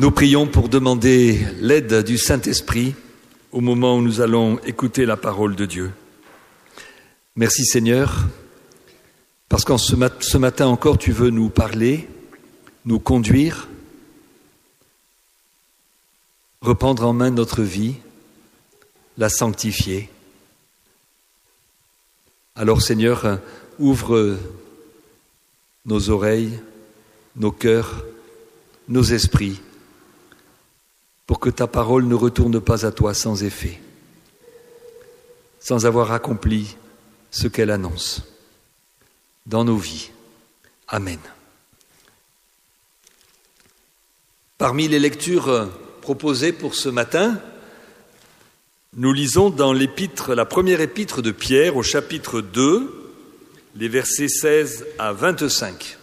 Nous prions pour demander l'aide du Saint-Esprit au moment où nous allons écouter la parole de Dieu. Merci Seigneur, parce qu'en ce matin encore, tu veux nous parler, nous conduire, reprendre en main notre vie, la sanctifier. Alors Seigneur, ouvre nos oreilles, nos cœurs, nos esprits, pour que ta parole ne retourne pas à toi sans effet, sans avoir accompli ce qu'elle annonce dans nos vies. Amen. Parmi les lectures proposées pour ce matin, nous lisons dans la première épître de Pierre, au chapitre 2, les versets 16 à 25.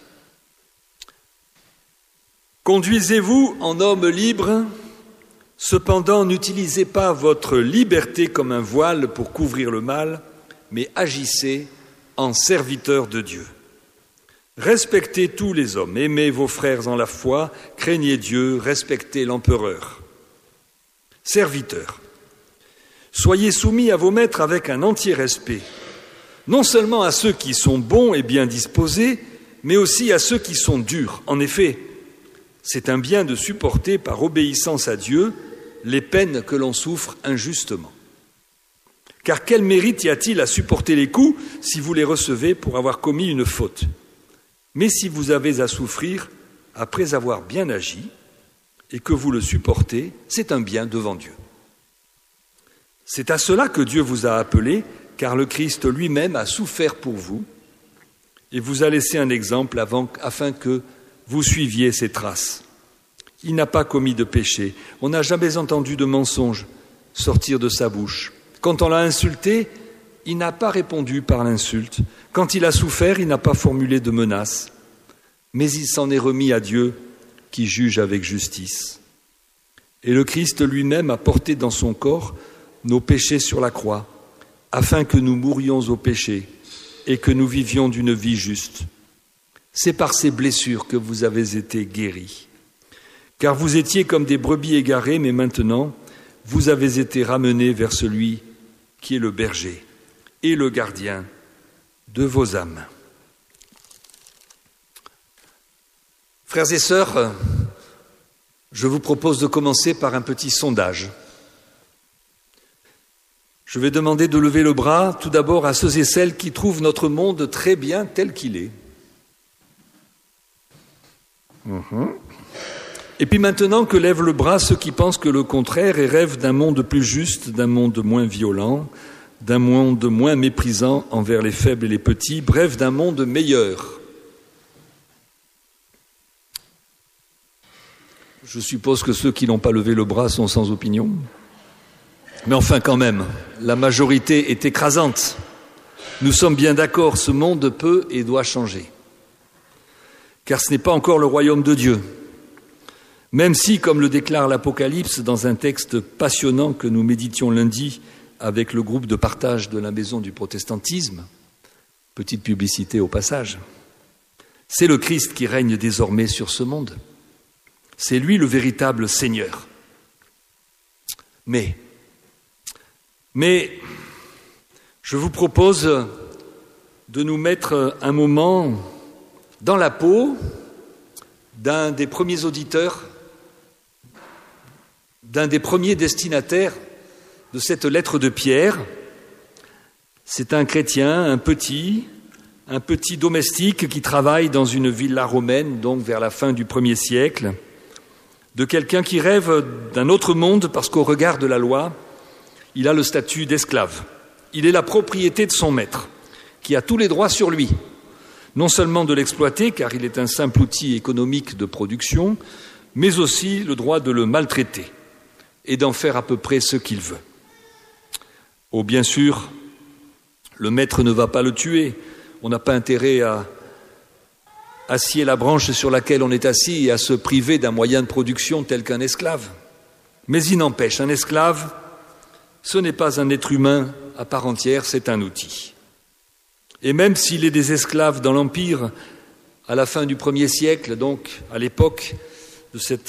Conduisez-vous en homme libre, cependant n'utilisez pas votre liberté comme un voile pour couvrir le mal, mais agissez en serviteurs de Dieu. Respectez tous les hommes, aimez vos frères en la foi, craignez Dieu, respectez l'empereur. Serviteurs, soyez soumis à vos maîtres avec un entier respect, non seulement à ceux qui sont bons et bien disposés, mais aussi à ceux qui sont durs. En effet, c'est un bien de supporter par obéissance à Dieu les peines que l'on souffre injustement. Car quel mérite y a-t-il à supporter les coups si vous les recevez pour avoir commis une faute ? Mais si vous avez à souffrir après avoir bien agi et que vous le supportez, c'est un bien devant Dieu. C'est à cela que Dieu vous a appelé, car le Christ lui-même a souffert pour vous et vous a laissé un exemple afin que vous suiviez ses traces. Il n'a pas commis de péché. On n'a jamais entendu de mensonge sortir de sa bouche. Quand on l'a insulté, il n'a pas répondu par l'insulte. Quand il a souffert, il n'a pas formulé de menaces. Mais il s'en est remis à Dieu qui juge avec justice. Et le Christ lui-même a porté dans son corps nos péchés sur la croix, afin que nous mourions au péché et que nous vivions d'une vie juste. C'est par ces blessures que vous avez été guéris. Car vous étiez comme des brebis égarées, mais maintenant, vous avez été ramenés vers celui qui est le berger et le gardien de vos âmes. Frères et sœurs, je vous propose de commencer par un petit sondage. Je vais demander de lever le bras tout d'abord à ceux et celles qui trouvent notre monde très bien tel qu'il est. Et puis maintenant que lèvent le bras ceux qui pensent que le contraire et rêvent d'un monde plus juste, d'un monde moins violent, d'un monde moins méprisant envers les faibles et les petits, bref, d'un monde meilleur. Je suppose que ceux qui n'ont pas levé le bras sont sans opinion. Mais enfin quand même, la majorité est écrasante. Nous sommes bien d'accord, ce monde peut et doit changer. Car ce n'est pas encore le royaume de Dieu. Même si, comme le déclare l'Apocalypse dans un texte passionnant que nous méditions lundi avec le groupe de partage de la Maison du Protestantisme, petite publicité au passage, c'est le Christ qui règne désormais sur ce monde. C'est lui le véritable Seigneur. Mais, je vous propose de nous mettre un moment dans la peau d'un des premiers auditeurs, d'un des premiers destinataires de cette lettre de Pierre. C'est un chrétien, un petit domestique qui travaille dans une villa romaine, donc vers la fin du 1er siècle, de quelqu'un qui rêve d'un autre monde parce qu'au regard de la loi, il a le statut d'esclave. Il est la propriété de son maître, qui a tous les droits sur lui, non seulement de l'exploiter, car il est un simple outil économique de production, mais aussi le droit de le maltraiter et d'en faire à peu près ce qu'il veut. Oh, bien sûr, le maître ne va pas le tuer. On n'a pas intérêt à scier la branche sur laquelle on est assis et à se priver d'un moyen de production tel qu'un esclave. Mais il n'empêche, un esclave, ce n'est pas un être humain à part entière, c'est un outil. Et même s'il est des esclaves dans l'Empire, à la fin du 1er siècle, donc à l'époque de cette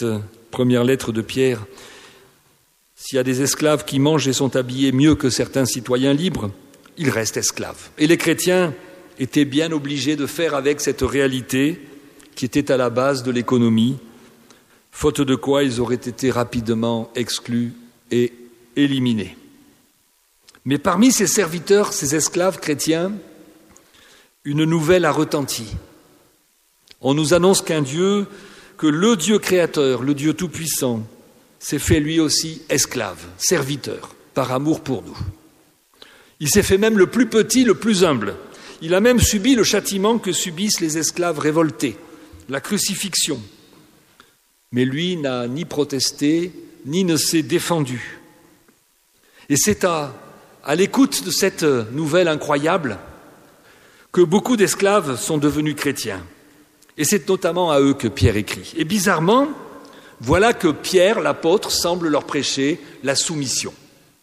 première lettre de Pierre. S'il y a des esclaves qui mangent et sont habillés mieux que certains citoyens libres, ils restent esclaves. Et les chrétiens étaient bien obligés de faire avec cette réalité qui était à la base de l'économie, faute de quoi ils auraient été rapidement exclus et éliminés. Mais parmi ces serviteurs, ces esclaves chrétiens, une nouvelle a retenti. On nous annonce que le Dieu créateur, le Dieu tout-puissant, s'est fait lui aussi esclave, serviteur, par amour pour nous. Il s'est fait même le plus petit, le plus humble. Il a même subi le châtiment que subissent les esclaves révoltés, la crucifixion. Mais lui n'a ni protesté, ni ne s'est défendu. Et c'est à l'écoute de cette nouvelle incroyable que beaucoup d'esclaves sont devenus chrétiens. Et c'est notamment à eux que Pierre écrit. Et bizarrement, voilà que Pierre, l'apôtre, semble leur prêcher la soumission.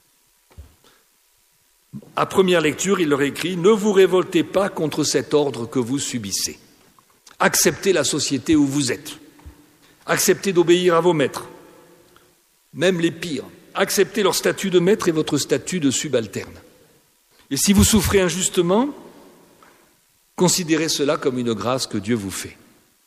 À première lecture, il leur écrit « Ne vous révoltez pas contre cet ordre que vous subissez. Acceptez la société où vous êtes. Acceptez d'obéir à vos maîtres, même les pires. Acceptez leur statut de maître et votre statut de subalterne. Et si vous souffrez injustement, considérez cela comme une grâce que Dieu vous fait. »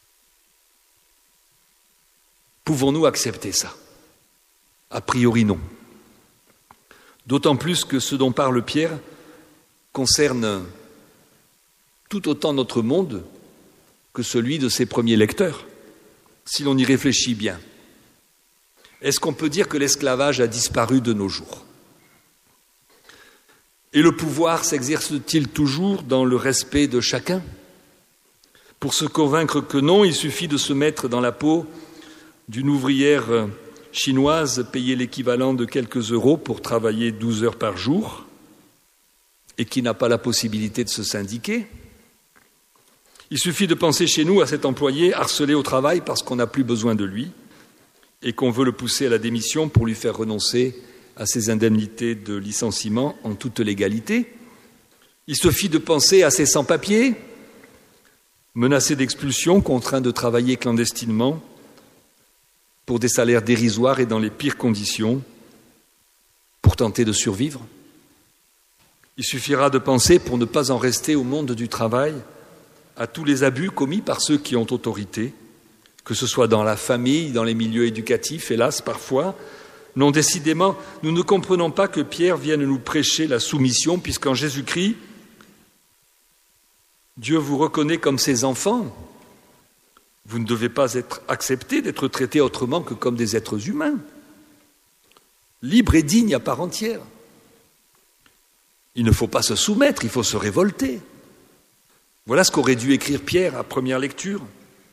Pouvons-nous accepter ça? A priori, non. D'autant plus que ce dont parle Pierre concerne tout autant notre monde que celui de ses premiers lecteurs, si l'on y réfléchit bien. Est-ce qu'on peut dire que l'esclavage a disparu de nos jours? Et le pouvoir s'exerce-t-il toujours dans le respect de chacun? Pour se convaincre que non, il suffit de se mettre dans la peau d'une ouvrière chinoise payée l'équivalent de quelques euros pour travailler 12 heures par jour et qui n'a pas la possibilité de se syndiquer. Il suffit de penser chez nous à cet employé harcelé au travail parce qu'on n'a plus besoin de lui et qu'on veut le pousser à la démission pour lui faire renoncer à ses indemnités de licenciement en toute légalité. Il suffit de penser à ces sans-papiers, menacés d'expulsion, contraints de travailler clandestinement pour des salaires dérisoires et dans les pires conditions, pour tenter de survivre. Il suffira de penser, pour ne pas en rester au monde du travail, à tous les abus commis par ceux qui ont autorité, que ce soit dans la famille, dans les milieux éducatifs, hélas, parfois. Non, décidément, nous ne comprenons pas que Pierre vienne nous prêcher la soumission, puisqu'en Jésus-Christ, Dieu vous reconnaît comme ses enfants. Vous ne devez pas être acceptés d'être traités autrement que comme des êtres humains, libres et dignes à part entière. Il ne faut pas se soumettre, il faut se révolter. Voilà ce qu'aurait dû écrire Pierre à première lecture,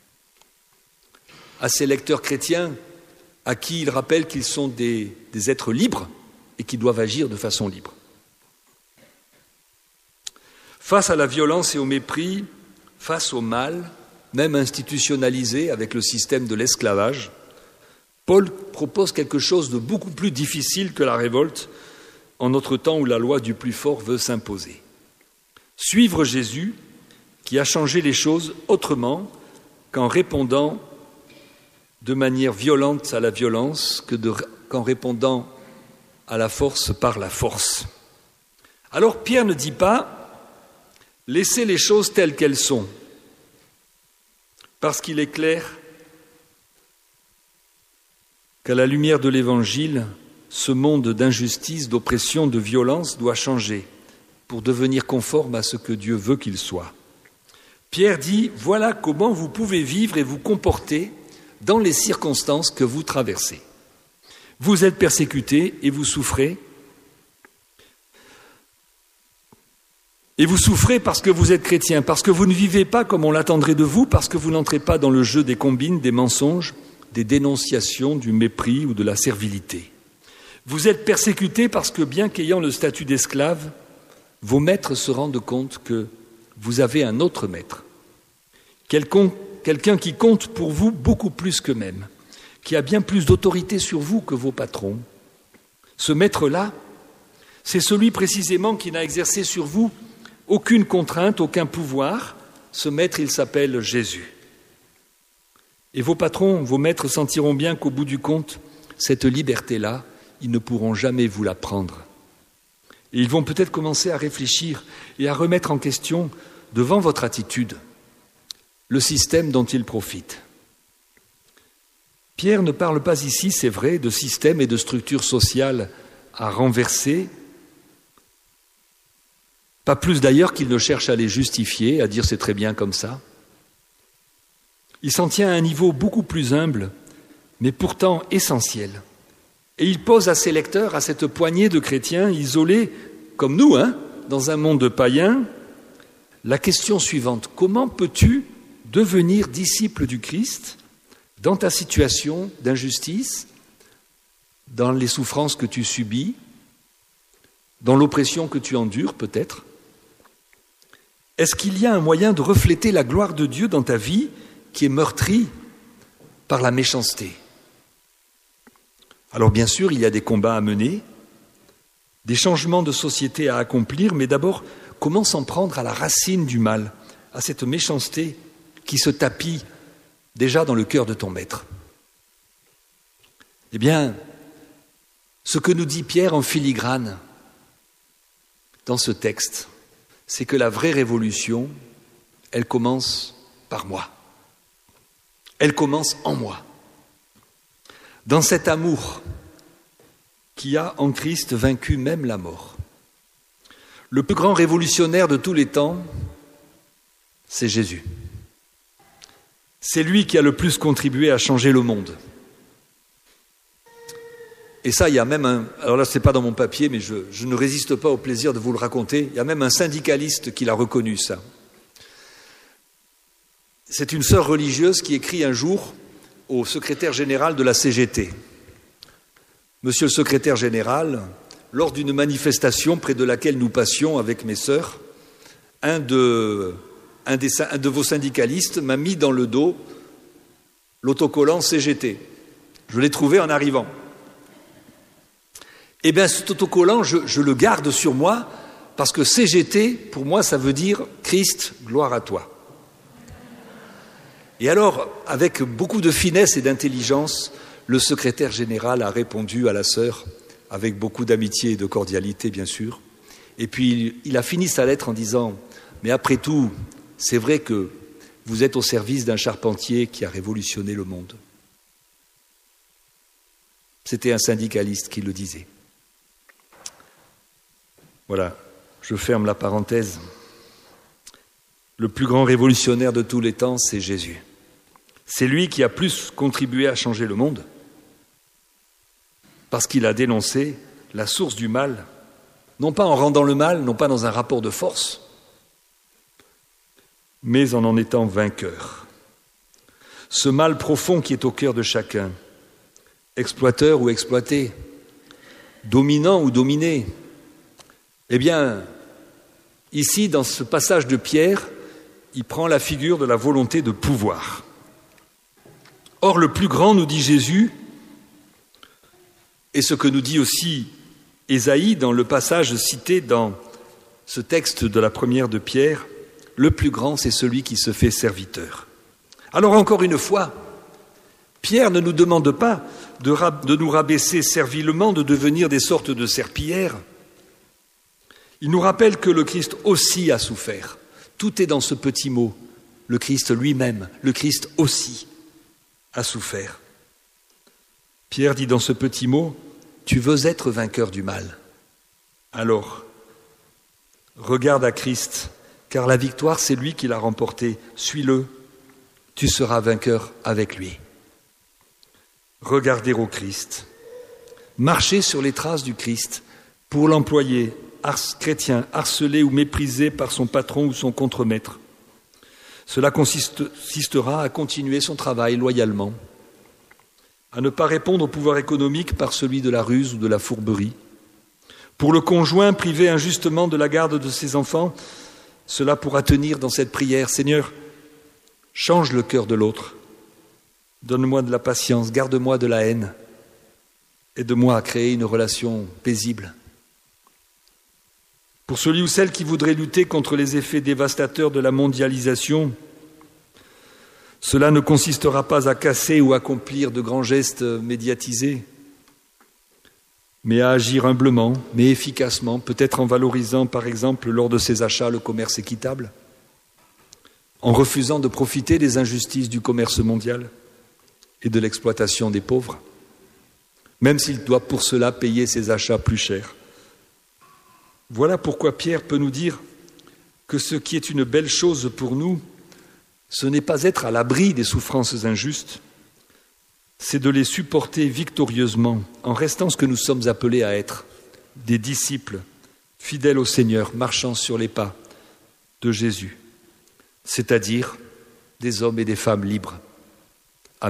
à ses lecteurs chrétiens, à qui il rappelle qu'ils sont des êtres libres et qui doivent agir de façon libre. Face à la violence et au mépris, face au mal, même institutionnalisé avec le système de l'esclavage, Paul propose quelque chose de beaucoup plus difficile que la révolte en notre temps où la loi du plus fort veut s'imposer. Suivre Jésus, qui a changé les choses autrement qu'en répondant de manière violente à la violence, qu'en répondant à la force par la force. Alors Pierre ne dit pas « laissez les choses telles qu'elles sont », parce qu'il est clair qu'à la lumière de l'Évangile, ce monde d'injustice, d'oppression, de violence doit changer pour devenir conforme à ce que Dieu veut qu'il soit. Pierre dit « Voilà comment vous pouvez vivre et vous comporter dans les circonstances que vous traversez. Vous êtes persécutés et vous souffrez. Et vous souffrez parce que vous êtes chrétien, parce que vous ne vivez pas comme on l'attendrait de vous, parce que vous n'entrez pas dans le jeu des combines, des mensonges, des dénonciations, du mépris ou de la servilité. Vous êtes persécutés parce que, bien qu'ayant le statut d'esclave, vos maîtres se rendent compte que vous avez un autre maître, quelqu'un qui compte pour vous beaucoup plus qu'eux-mêmes, qui a bien plus d'autorité sur vous que vos patrons. Ce maître-là, c'est celui précisément qui n'a exercé sur vous aucune contrainte, aucun pouvoir. Ce maître, il s'appelle Jésus. Et vos patrons, vos maîtres sentiront bien qu'au bout du compte, cette liberté-là, ils ne pourront jamais vous la prendre. Et ils vont peut-être commencer à réfléchir et à remettre en question, devant votre attitude, le système dont ils profitent. Pierre ne parle pas ici, c'est vrai, de systèmes et de structures sociales à renverser, pas plus d'ailleurs qu'il ne cherche à les justifier, à dire c'est très bien comme ça. Il s'en tient à un niveau beaucoup plus humble, mais pourtant essentiel. Et il pose à ses lecteurs, à cette poignée de chrétiens isolés, comme nous, dans un monde païen, la question suivante. Comment peux-tu devenir disciple du Christ dans ta situation d'injustice, dans les souffrances que tu subis, dans l'oppression que tu endures peut-être? Est-ce qu'il y a un moyen de refléter la gloire de Dieu dans ta vie qui est meurtrie par la méchanceté? Alors bien sûr, il y a des combats à mener, des changements de société à accomplir, mais d'abord, comment s'en prendre à la racine du mal, à cette méchanceté qui se tapit déjà dans le cœur de ton maître? Eh bien, ce que nous dit Pierre en filigrane dans ce texte, c'est que la vraie révolution, elle commence par moi. Elle commence en moi. Dans cet amour qui a en Christ vaincu même la mort. Le plus grand révolutionnaire de tous les temps, c'est Jésus. C'est lui qui a le plus contribué à changer le monde. Et ça, il y a même un... Alors là, ce n'est pas dans mon papier, mais je ne résiste pas au plaisir de vous le raconter. Il y a même un syndicaliste qui l'a reconnu, ça. C'est une sœur religieuse qui écrit un jour au secrétaire général de la CGT. Monsieur le secrétaire général, lors d'une manifestation près de laquelle nous passions avec mes sœurs, un de vos syndicalistes m'a mis dans le dos l'autocollant CGT. Je l'ai trouvé en arrivant. Eh bien, cet autocollant, je le garde sur moi parce que CGT, pour moi, ça veut dire Christ, gloire à toi. Et alors, avec beaucoup de finesse et d'intelligence, le secrétaire général a répondu à la sœur, avec beaucoup d'amitié et de cordialité, bien sûr. Et puis, il a fini sa lettre en disant « Mais après tout, c'est vrai que vous êtes au service d'un charpentier qui a révolutionné le monde. » C'était un syndicaliste qui le disait. Voilà, je ferme la parenthèse. Le plus grand révolutionnaire de tous les temps, c'est Jésus. C'est lui qui a plus contribué à changer le monde parce qu'il a dénoncé la source du mal, non pas en rendant le mal, non pas dans un rapport de force, mais en étant vainqueur. Ce mal profond qui est au cœur de chacun, exploiteur ou exploité, dominant ou dominé, eh bien, ici, dans ce passage de Pierre, il prend la figure de la volonté de pouvoir. Or, le plus grand, nous dit Jésus, et ce que nous dit aussi Ésaïe dans le passage cité dans ce texte de la première de Pierre, le plus grand, c'est celui qui se fait serviteur. Alors, encore une fois, Pierre ne nous demande pas de nous rabaisser servilement, de devenir des sortes de serpillères. Il nous rappelle que le Christ aussi a souffert. Tout est dans ce petit mot. Le Christ lui-même, le Christ aussi a souffert. Pierre dit dans ce petit mot, « Tu veux être vainqueur du mal. Alors, regarde à Christ, car la victoire, c'est lui qui l'a remportée. Suis-le, tu seras vainqueur avec lui. » Regardez au Christ. Marchez sur les traces du Christ pour l'employer, chrétien, harcelé ou méprisé par son patron ou son contremaître. Cela consistera à continuer son travail loyalement, à ne pas répondre au pouvoir économique par celui de la ruse ou de la fourberie. Pour le conjoint privé injustement de la garde de ses enfants, cela pourra tenir dans cette prière. Seigneur, change le cœur de l'autre. Donne-moi de la patience, garde-moi de la haine. Aide-moi à créer une relation paisible. Pour celui ou celle qui voudrait lutter contre les effets dévastateurs de la mondialisation, Cela ne consistera pas à casser ou accomplir de grands gestes médiatisés, mais à agir humblement, mais efficacement, peut-être en valorisant, par exemple, lors de ses achats, le commerce équitable, en refusant de profiter des injustices du commerce mondial et de l'exploitation des pauvres, même s'il doit pour cela payer ses achats plus chers. Voilà pourquoi Pierre peut nous dire que ce qui est une belle chose pour nous, ce n'est pas être à l'abri des souffrances injustes, c'est de les supporter victorieusement en restant ce que nous sommes appelés à être, des disciples fidèles au Seigneur, marchant sur les pas de Jésus, c'est-à-dire des hommes et des femmes libres.